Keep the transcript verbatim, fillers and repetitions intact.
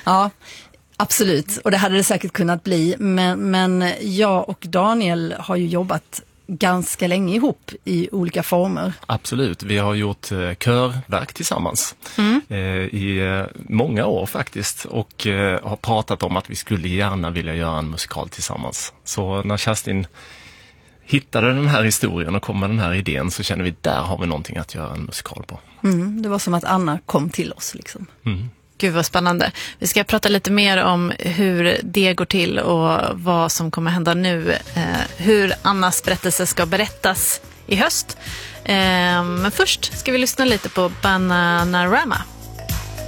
Ja, absolut. Och det hade det säkert kunnat bli. Men, men jag och Daniel har ju jobbat ganska länge ihop i olika former. Absolut, vi har gjort eh, körverk tillsammans mm. eh, i eh, många år faktiskt och eh, har pratat om att vi skulle gärna vilja göra en musikal tillsammans. Så när Kerstin hittade den här historien och kom med den här idén så känner vi där har vi någonting att göra en musikal på. Mm, det var som att Anna kom till oss liksom. Mm. Gud vad spännande. Vi ska prata lite mer om hur det går till och vad som kommer hända nu. Eh, hur Annas berättelse ska berättas i höst. Eh, men först ska vi lyssna lite på Bananarama.